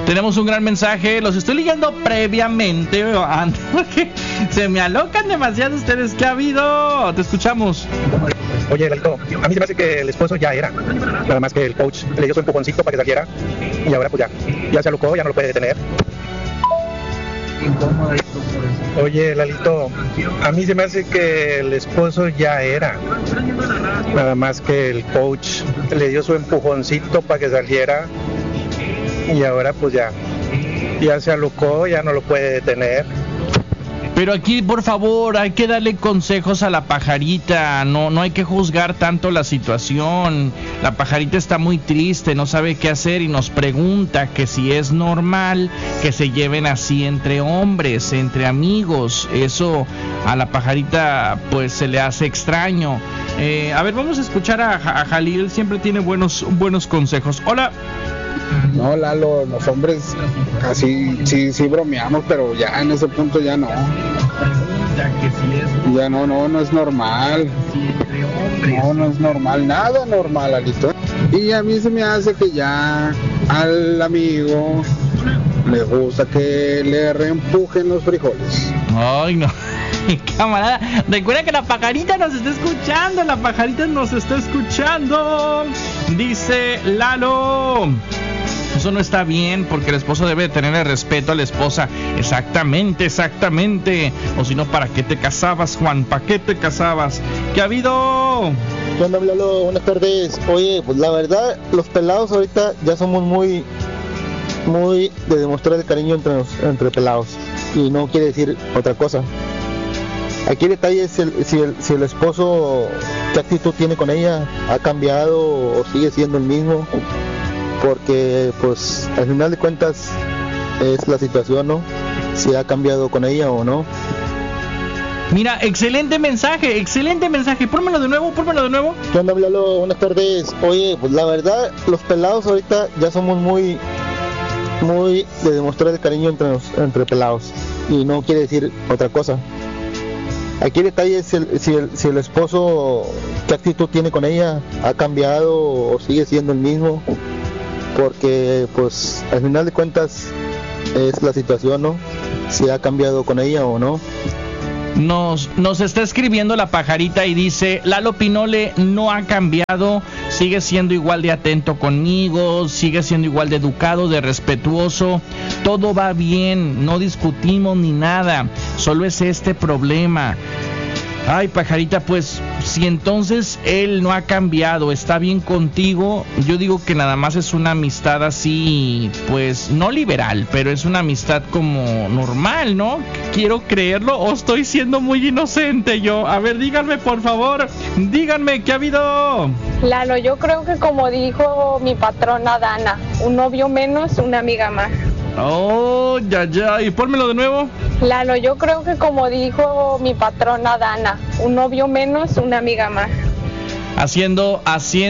Tenemos un gran mensaje, los estoy leyendo previamente, porque se me alocan demasiado ustedes. ¿Qué ha habido? Te escuchamos. Oye, Lalito, a mí se me hace que el esposo ya era, nada más que el coach le dio su empujoncito para que saliera y ahora pues ya se alocó, ya no lo puede detener. Oye, Lalito, a mí se me hace que el esposo ya era, nada más que el coach le dio su empujoncito para que saliera y ahora pues ya se alocó, ya no lo puede detener. Pero aquí, por favor, hay que darle consejos a la pajarita, no hay que juzgar tanto la situación. La pajarita está muy triste, no sabe qué hacer y nos pregunta que si es normal que se lleven así entre hombres, entre amigos. Eso a la pajarita pues se le hace extraño. A ver, vamos a escuchar a Jalil, siempre tiene buenos consejos. Hola. No, Lalo, los hombres así sí bromeamos, pero ya en ese punto ya no. Ya no es normal. No es normal, nada normal, Lalito. Y a mí se me hace que ya al amigo le gusta que le reempujen los frijoles. Ay, no. Camarada, recuerda que la pajarita nos está escuchando. Dice Lalo, eso no está bien porque el esposo debe tener el respeto a la esposa. Exactamente. O si no, ¿para qué te casabas, Juan? ¿Para qué te casabas? ¿Qué ha habido? ¿Qué onda, Lalo? Buenas tardes. Oye, pues la verdad, los pelados ahorita ya somos muy de demostrar el cariño entre pelados. Y no quiere decir otra cosa. Aquí el detalle es si el esposo, qué actitud tiene con ella, ha cambiado o sigue siendo el mismo, porque pues al final de cuentas es la situación, ¿no? Si ha cambiado con ella o no. Mira, excelente mensaje, pónmelo de nuevo. ¿Qué onda, Lalo? Buenas tardes. Oye, pues la verdad, los pelados ahorita ya somos muy de demostrar el cariño entre pelados, y no quiere decir otra cosa. Aquí el detalle es si el esposo, qué actitud tiene con ella, ha cambiado o sigue siendo el mismo, porque pues al final de cuentas es la situación, ¿no? Si ha cambiado con ella o no. Nos está escribiendo la pajarita y dice: Lalo Pinole no ha cambiado, sigue siendo igual de atento conmigo, sigue siendo igual de educado, de respetuoso, todo va bien, no discutimos ni nada, solo es este problema. Ay, pajarita, pues si entonces él no ha cambiado, está bien contigo, yo digo que nada más es una amistad así, pues no liberal, pero es una amistad como normal, ¿no? Quiero creerlo, o estoy siendo muy inocente yo. A ver, díganme, por favor, díganme, ¿qué ha habido? Lalo, yo creo que como dijo mi patrona Dana, un novio menos, una amiga más. Oh, ya, y pónmelo de nuevo. Lalo, yo creo que como dijo mi patrona Dana, un novio menos, una amiga más. Haciendo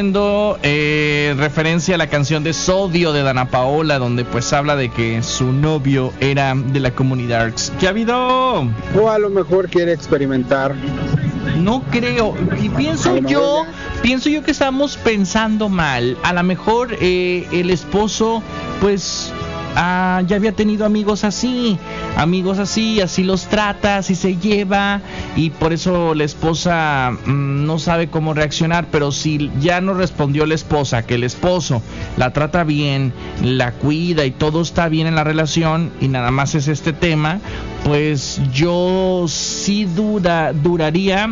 referencia a la canción de Sodio de Dana Paola, donde pues habla de que su novio era de la comunidad. ¿Qué ha habido? O a lo mejor quiere experimentar. No creo, y pienso yo que estamos pensando mal. A lo mejor el esposo pues ya había tenido amigos así, así los trata, así se lleva, y por eso la esposa no sabe cómo reaccionar. Pero si ya no respondió la esposa, que el esposo la trata bien, la cuida y todo está bien en la relación, y nada más es este tema, pues yo sí dudaría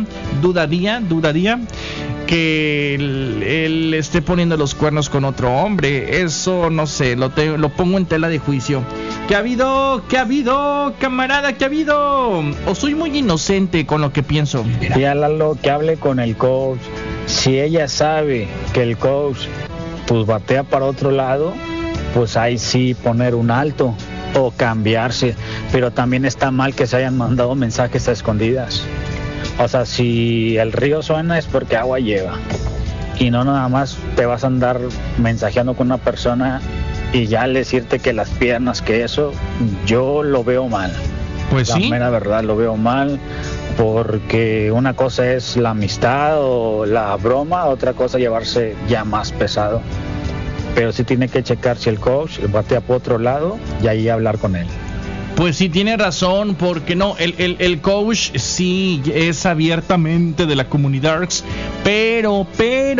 que él esté poniendo los cuernos con otro hombre. Eso no sé, lo pongo en tela de juicio. ¿Qué ha habido, camarada? ¿Qué ha habido? ¿O soy muy inocente con lo que pienso? Y a Lalo, que hable con el coach. Si ella sabe que el coach pues batea para otro lado, pues ahí sí poner un alto o cambiarse. Pero también está mal que se hayan mandado mensajes a escondidas. O sea, si el río suena es porque agua lleva. Y no nada más te vas a andar mensajeando con una persona y ya al decirte que las piernas, que eso, yo lo veo mal. Pues sí. La mera verdad, lo veo mal, porque una cosa es la amistad o la broma, otra cosa llevarse ya más pesado. pero sí tiene que checar si el coach batea por otro lado y ahí hablar con él. Pues sí tiene razón, porque no, el coach sí es abiertamente de la comunidad, pero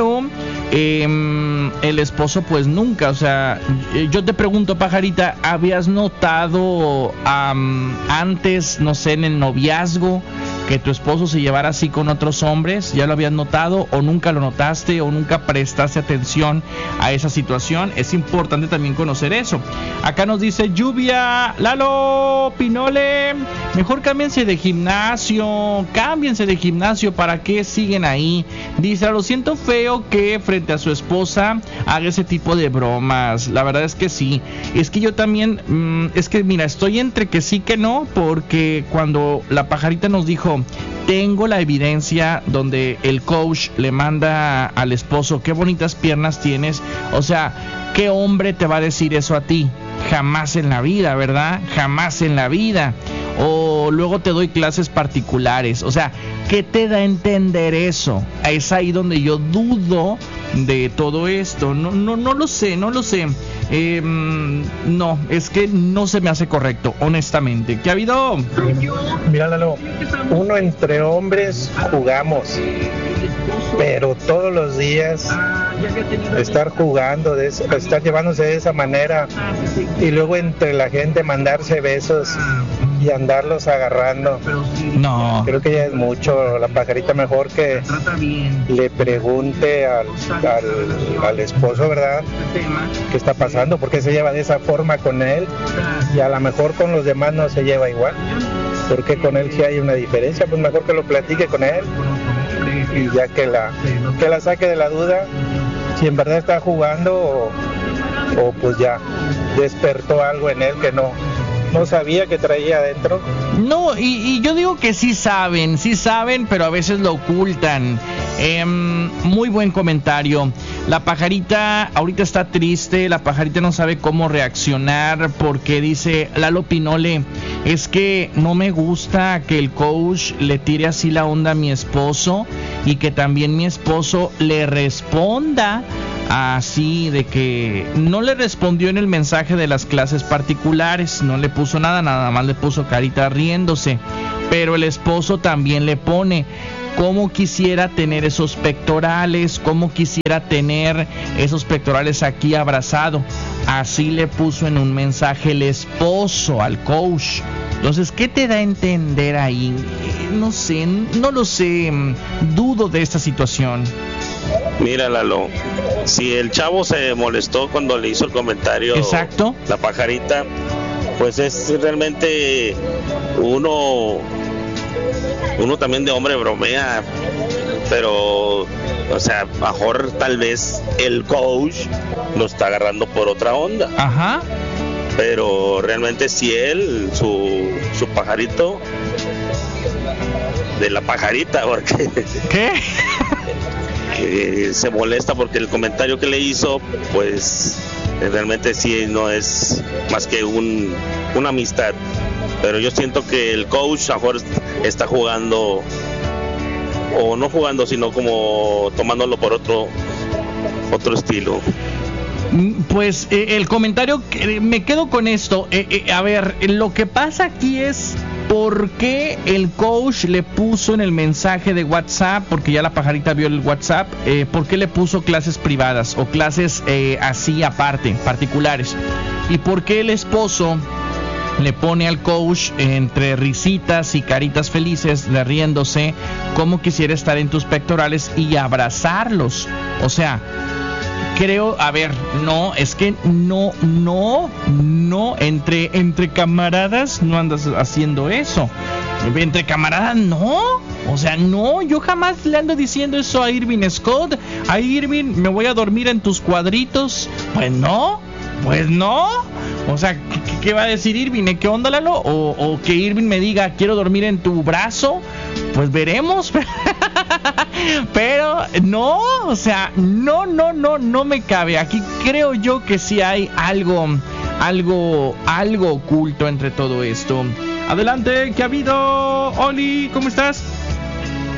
el esposo pues nunca. O sea, yo te pregunto, pajarita, ¿habías notado antes, no sé, en el noviazgo, que tu esposo se llevara así con otros hombres? ¿Ya lo habías notado o nunca lo notaste o nunca prestaste atención a esa situación? Es importante también conocer eso. Acá nos dice Lluvia, Lalo Pinole, mejor cámbiense de gimnasio, ¿para qué siguen ahí? Dice, lo siento feo que frente a su esposa haga ese tipo de bromas. La verdad es que sí, es que yo también, es que mira, estoy entre que sí que no, porque cuando la pajarita nos dijo, tengo la evidencia donde el coach le manda al esposo, qué bonitas piernas tienes, o sea, ¿qué hombre te va a decir eso a ti? Jamás en la vida, ¿verdad? Jamás en la vida. O luego te doy clases particulares. O sea, ¿qué te da a entender eso? Es ahí donde yo dudo de todo esto. No lo sé. No, es que no se me hace correcto, honestamente. ¿Qué ha habido? Mira, Lalo, uno entre hombres jugamos, pero todos los días estar jugando, estar llevándose de esa manera, y luego entre la gente mandarse besos y andarlos agarrando, no, creo que ya es mucho. La pajarita mejor que le pregunte al esposo, ¿verdad?, qué está pasando, por qué se lleva de esa forma con él, y a lo mejor con los demás no se lleva igual, porque con él sí hay una diferencia. Pues mejor que lo platique con él y ya que la saque de la duda si en verdad está jugando o pues ya despertó algo en él que no sabía que traía adentro. No, y yo digo que sí saben, pero a veces lo ocultan. Muy buen comentario. La pajarita ahorita está triste, la pajarita no sabe cómo reaccionar, porque dice Lalo Pinole, es que no me gusta que el coach le tire así la onda a mi esposo y que también mi esposo le responda así, de que no le respondió en el mensaje de las clases particulares, no le puso nada más le puso carita riéndose, pero el esposo también le pone, cómo quisiera tener esos pectorales, cómo quisiera tener esos pectorales aquí abrazado. Así le puso en un mensaje el esposo al coach. Entonces, ¿qué te da a entender ahí? No sé, no lo sé, dudo de esta situación. Mira, Lalo, si el chavo se molestó cuando le hizo el comentario, exacto, la pajarita, pues es realmente uno también de hombre bromea, pero, o sea, mejor tal vez el coach lo está agarrando por otra onda. Ajá. Pero realmente si él, su pajarito, de la pajarita, porque ¿qué? Se molesta porque el comentario que le hizo, pues realmente sí no es más que una amistad. Pero yo siento que el coach mejor está jugando, o no jugando, sino como tomándolo por otro estilo. Pues el comentario, me quedo con esto. A ver, lo que pasa aquí es por qué el coach le puso en el mensaje de WhatsApp, porque ya la pajarita vio el WhatsApp, por qué le puso clases privadas o clases así aparte, particulares, y por qué el esposo le pone al coach entre risitas y caritas felices, de riéndose, cómo quisiera estar en tus pectorales y abrazarlos. O sea, creo, a ver, no, es que no, entre camaradas no andas haciendo eso. Entre camaradas no, o sea, no, yo jamás le ando diciendo eso a Irving Scott. A Irving, me voy a dormir en tus cuadritos. Pues no. O sea, ¿qué va a decir Irving? ¿Qué onda, Lalo? O que Irving me diga, quiero dormir en tu brazo. Pues veremos. Pero no, o sea, no me cabe. Aquí creo yo que sí hay algo oculto entre todo esto. Adelante, ¿qué ha habido? Oli, ¿cómo estás?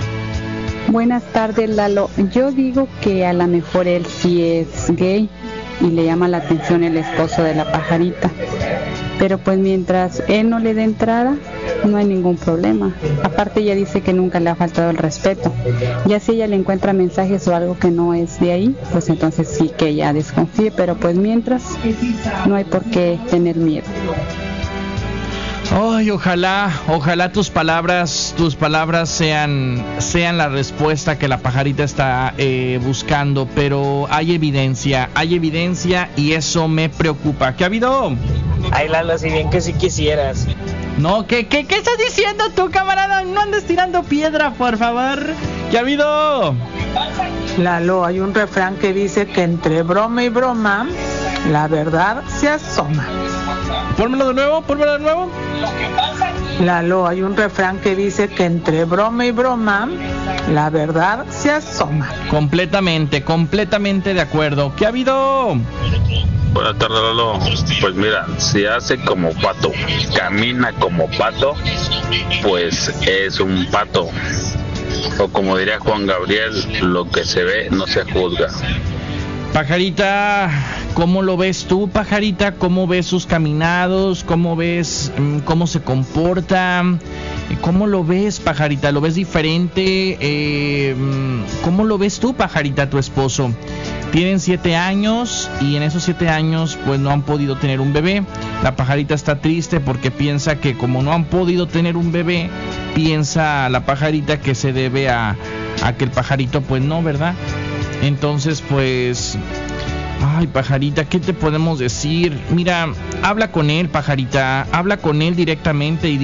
Buenas tardes, Lalo. Yo digo que a lo mejor él sí es gay y le llama la atención el esposo de la pajarita. Pero pues mientras él no le dé entrada, no hay ningún problema. Aparte ella dice que nunca le ha faltado el respeto. Ya si ella le encuentra mensajes o algo que no es de ahí, pues entonces sí que ella desconfíe, pero pues mientras no hay por qué tener miedo. Ay, ojalá tus palabras sean la respuesta que la pajarita está buscando, pero hay evidencia y eso me preocupa. ¿Qué ha habido? Ay, Lalo, si bien que sí quisieras. No, ¿qué estás diciendo tú, camarada? No andes tirando piedra, por favor. ¿Qué ha habido? Lalo, hay un refrán que dice que entre broma y broma, la verdad se asoma. Pónmelo de nuevo. Lalo, hay un refrán que dice que entre broma y broma, la verdad se asoma. Completamente de acuerdo. ¿Qué ha habido? Buenas tardes, Lalo. Pues mira, si hace como pato, camina como pato, pues es un pato. O como diría Juan Gabriel, lo que se ve no se juzga. Pajarita, ¿cómo lo ves tú, pajarita? ¿Cómo ves sus caminados? ¿Cómo ves cómo se comporta? ¿Cómo lo ves, pajarita? ¿Lo ves diferente? ¿Cómo lo ves tú, pajarita, tu esposo? Tienen 7 años y en esos 7 años pues no han podido tener un bebé. La pajarita está triste porque piensa que como no han podido tener un bebé, piensa la pajarita que se debe a que el pajarito pues no, ¿verdad? Entonces pues, ay, pajarita, ¿qué te podemos decir? Mira, habla con él, pajarita, habla con él directamente y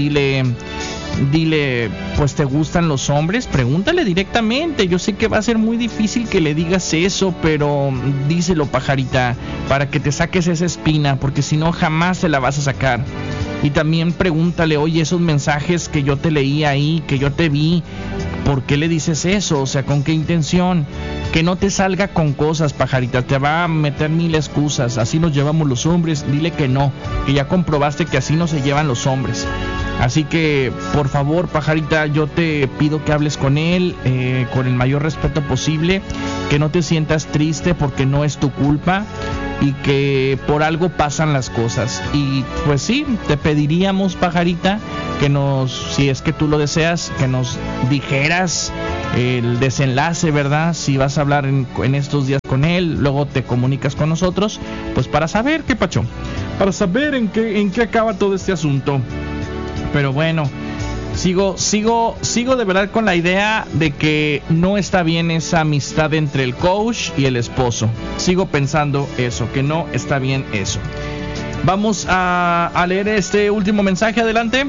dile, pues, ¿te gustan los hombres? Pregúntale directamente. Yo sé que va a ser muy difícil que le digas eso, pero díselo, pajarita, para que te saques esa espina, porque si no jamás te la vas a sacar. Y también pregúntale, oye, esos mensajes que yo te leí ahí, que yo te vi, ¿por qué le dices eso? O sea, ¿con qué intención? Que no te salga con cosas, pajarita, te va a meter 1000 excusas. Así nos llevamos los hombres. Dile que no, que ya comprobaste que así no se llevan los hombres. Así que, por favor, pajarita, yo te pido que hables con él con el mayor respeto posible, que no te sientas triste porque no es tu culpa y que por algo pasan las cosas. Y pues sí, te pediríamos, pajarita, que si es que tú lo deseas, que nos dijeras el desenlace, ¿verdad? Si vas a hablar en estos días con él, luego te comunicas con nosotros, pues para saber qué pacho, para saber en qué acaba todo este asunto. Pero bueno, sigo de verdad con la idea de que no está bien esa amistad entre el coach y el esposo. Sigo pensando eso, que no está bien eso. Vamos a leer este último mensaje, adelante.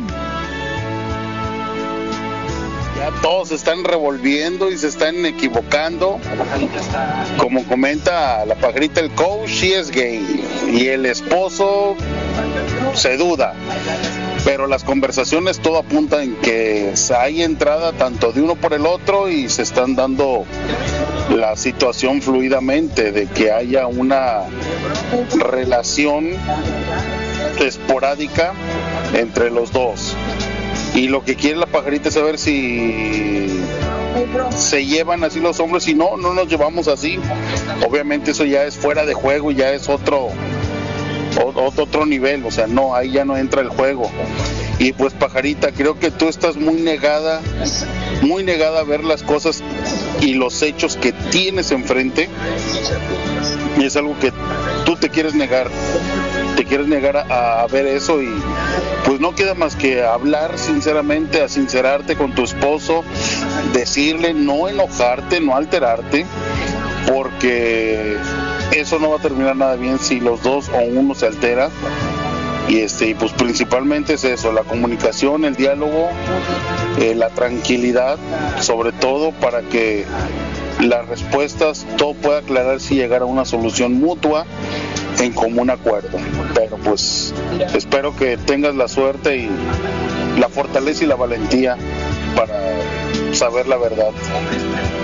Ya todos se están revolviendo y se están equivocando. Como comenta la pajarita, el coach sí es gay y el esposo se duda. Pero las conversaciones todo apunta en que hay entrada tanto de uno por el otro y se están dando la situación fluidamente de que haya una relación esporádica entre los dos. Y lo que quiere la pajarita es saber si se llevan así los hombres. Si no nos llevamos así. Obviamente eso ya es fuera de juego y ya es otro nivel, o sea, no, ahí ya no entra el juego. Y pues, pajarita, creo que tú estás muy negada a ver las cosas y los hechos que tienes enfrente, y es algo que tú te quieres negar a ver eso. Y pues no queda más que hablar sinceramente, a sincerarte con tu esposo, decirle, no enojarte, no alterarte, porque eso no va a terminar nada bien si los dos o uno se altera. Y pues principalmente es eso, la comunicación, el diálogo, la tranquilidad, sobre todo para que las respuestas todo pueda aclararse y llegar a una solución mutua en común acuerdo. Pero pues espero que tengas la suerte y la fortaleza y la valentía para saber la verdad.